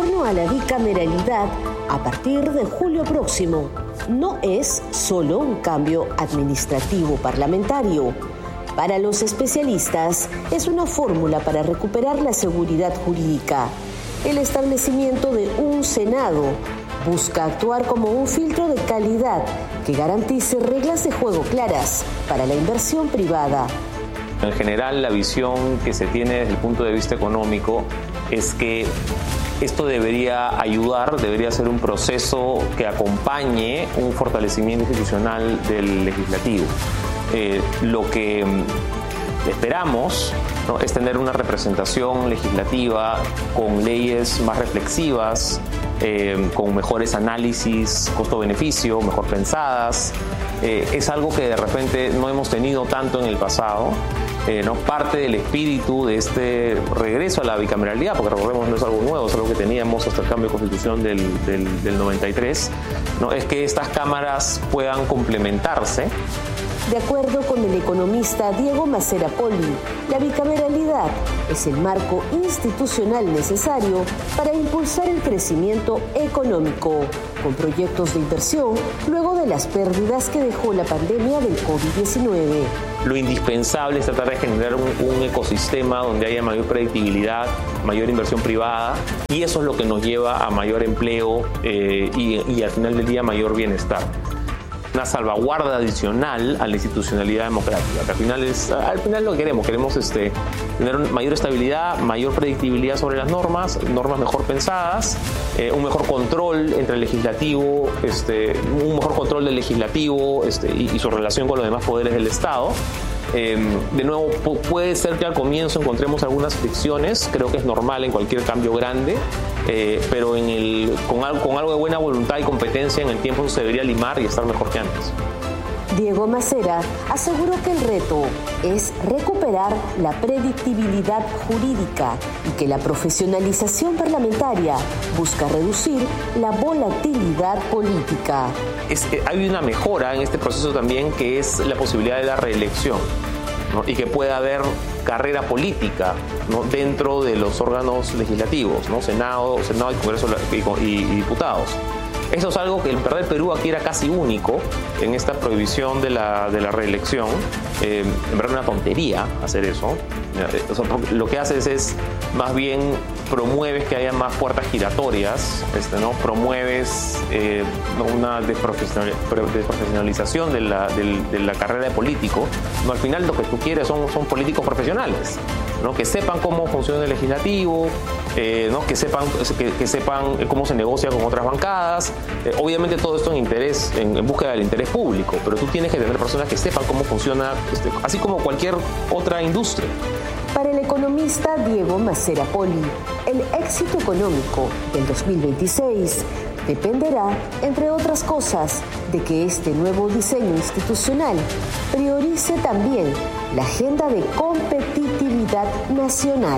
retorno a la bicameralidad a partir de julio próximo no es solo un cambio administrativo parlamentario. Para los especialistas, es una fórmula para recuperar la seguridad jurídica. El establecimiento de un Senado busca actuar como un filtro de calidad que garantice reglas de juego claras para la inversión privada. En general, la visión que se tiene desde el punto de vista económico es que esto debería ayudar, debería ser un proceso que acompañe un fortalecimiento institucional del legislativo. Lo que esperamos, ¿no?, es tener una representación legislativa con leyes más reflexivas, con mejores análisis costo-beneficio, mejor pensadas. Es algo que de repente no hemos tenido tanto en el pasado. ¿No? Parte del espíritu de este regreso a la bicameralidad, porque recordemos no es algo nuevo, es algo que teníamos hasta el cambio de constitución del 93, ¿no? Es que estas cámaras puedan complementarse. De acuerdo con el economista Diego Macera Poli, la bicameralidad es el marco institucional necesario para impulsar el crecimiento económico, con proyectos de inversión luego de las pérdidas que dejó la pandemia del COVID-19. Lo indispensable es tratar de generar un ecosistema donde haya mayor predictibilidad, mayor inversión privada, y eso es lo que nos lleva a mayor empleo y al final del día mayor bienestar. Una salvaguarda adicional a la institucionalidad democrática, que al final lo que queremos tener mayor estabilidad, mayor predictibilidad sobre las normas mejor pensadas, un mejor control entre el legislativo, un mejor control del legislativo y su relación con los demás poderes del Estado. De nuevo, puede ser que al comienzo encontremos algunas fricciones, creo que es normal en cualquier cambio grande, pero con algo de buena voluntad y competencia en el tiempo se debería limar y estar mejor que antes. Diego Macera aseguró que el reto es recuperar la predictibilidad jurídica y que la profesionalización parlamentaria busca reducir la volatilidad política. Hay una mejora en este proceso también, que es la posibilidad de la reelección, ¿no? Y que pueda haber carrera política, ¿no?, dentro de los órganos legislativos, ¿no? Senado y Congreso y diputados. Eso es algo que el Perú aquí era casi único en esta prohibición de la reelección. En verdad es una tontería hacer eso. O sea, lo que haces es más bien promueves que haya más puertas giratorias, ¿no? Promueves una desprofesionalización de la carrera de político. No, al final lo que tú quieres son políticos profesionales, ¿no?, que sepan cómo funciona el legislativo, ¿no?, que sepan cómo se negocia con otras bancadas. Obviamente todo esto en búsqueda del interés público, pero tú tienes que tener personas que sepan cómo funciona, así como cualquier otra industria. Para el economista Diego Macera Poli, el éxito económico del 2026 dependerá, entre otras cosas, de que este nuevo diseño institucional priorice también la agenda de competitividad nacional.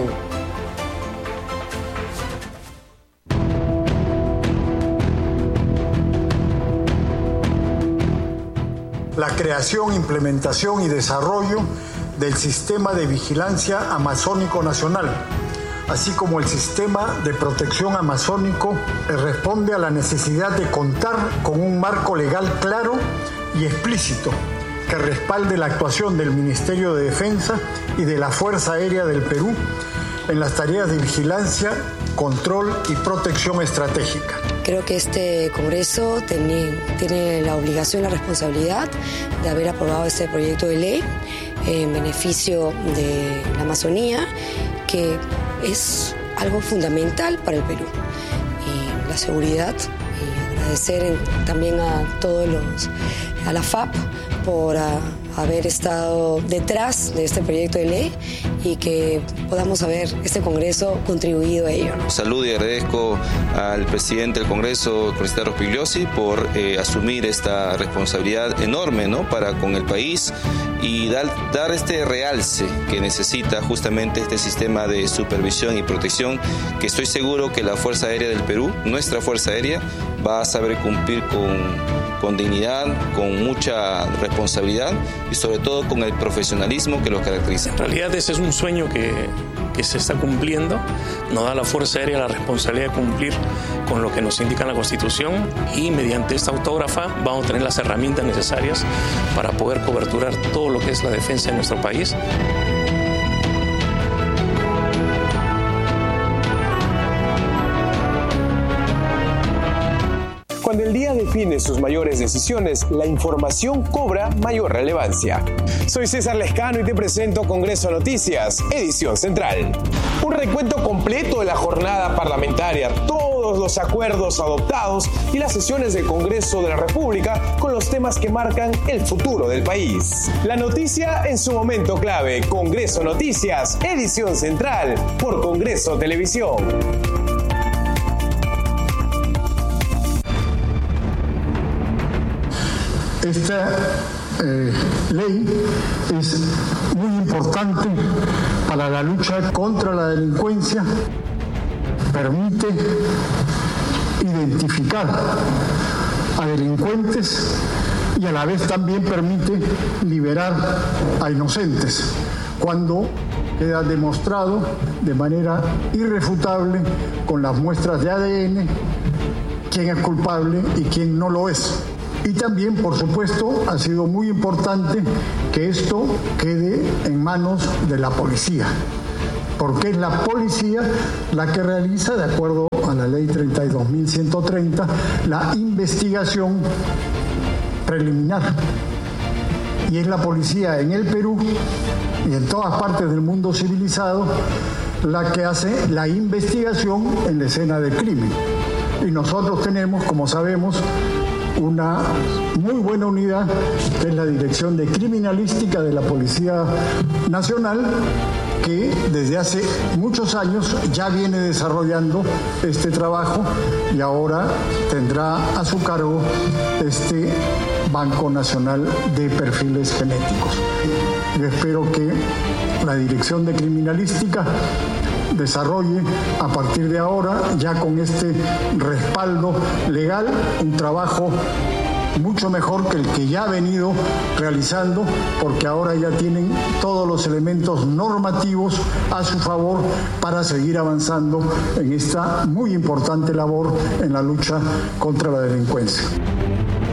La creación, implementación y desarrollo del Sistema de Vigilancia Amazónico Nacional, así como el Sistema de Protección Amazónico, responde a la necesidad de contar con un marco legal claro y explícito que respalde la actuación del Ministerio de Defensa y de la Fuerza Aérea del Perú en las tareas de vigilancia, control y protección estratégica. Creo que este Congreso tiene la obligación y la responsabilidad de haber aprobado este proyecto de ley en beneficio de la Amazonía, que es algo fundamental para el Perú. Y la seguridad, y agradecer también a la FAP por haber estado detrás de este proyecto de ley y que podamos haber este Congreso contribuido a ello. Saludo y agradezco al presidente del Congreso, el congresista Rospigliosi, por asumir esta responsabilidad enorme, ¿no?, para con el país y dar este realce que necesita justamente este sistema de supervisión y protección, que estoy seguro que la Fuerza Aérea del Perú, nuestra Fuerza Aérea, va a saber cumplir con dignidad, con mucha responsabilidad y sobre todo con el profesionalismo que los caracteriza. En realidad ese es un sueño que que se está cumpliendo, nos da la Fuerza Aérea la responsabilidad de cumplir con lo que nos indica la Constitución, y mediante esta autógrafa vamos a tener las herramientas necesarias para poder coberturar todo lo que es la defensa de nuestro país. Cuando el día define sus mayores decisiones, la información cobra mayor relevancia. Soy César Lescano y te presento Congreso Noticias, edición central. Un recuento completo de la jornada parlamentaria, todos los acuerdos adoptados y las sesiones del Congreso de la República con los temas que marcan el futuro del país. La noticia en su momento clave. Congreso Noticias, edición central, por Congreso Televisión. Esta ley es muy importante para la lucha contra la delincuencia, permite identificar a delincuentes y a la vez también permite liberar a inocentes cuando queda demostrado de manera irrefutable con las muestras de ADN quién es culpable y quién no lo es. Y también, por supuesto, ha sido muy importante que esto quede en manos de la policía, porque es la policía la que realiza, de acuerdo a la ley 32.130, la investigación preliminar. Y es la policía en el Perú y en todas partes del mundo civilizado la que hace la investigación en la escena del crimen. Y nosotros tenemos, como sabemos, una muy buena unidad, que es la Dirección de Criminalística de la Policía Nacional, que desde hace muchos años ya viene desarrollando este trabajo y ahora tendrá a su cargo este Banco Nacional de Perfiles Genéticos. Yo espero que la Dirección de Criminalística desarrolle a partir de ahora, ya con este respaldo legal, un trabajo mucho mejor que el que ya ha venido realizando, porque ahora ya tienen todos los elementos normativos a su favor para seguir avanzando en esta muy importante labor en la lucha contra la delincuencia.